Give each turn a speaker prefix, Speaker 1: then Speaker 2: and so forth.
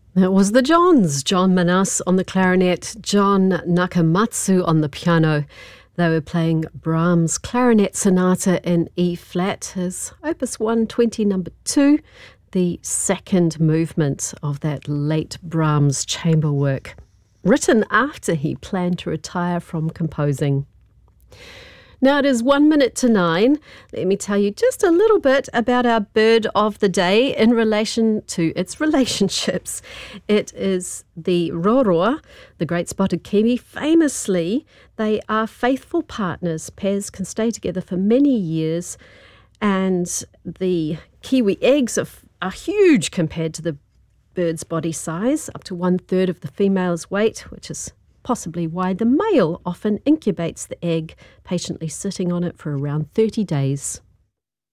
Speaker 1: That was the Johns. John Manas on the clarinet, John Nakamatsu on the piano. They were playing Brahms' Clarinet Sonata in E-flat, his Opus 120 number 2, the second movement of that late Brahms chamber work, written after he planned to retire from composing. Now it is 9:01. Let me tell you just a little bit about our bird of the day in relation to its relationships. It is the roroa, the great spotted kiwi. Famously, they are faithful partners. Pairs can stay together for many years, and the kiwi eggs are huge compared to the bird's body size, up to 1/3 of the female's weight, which is possibly why the male often incubates the egg, patiently sitting on it for around 30 days.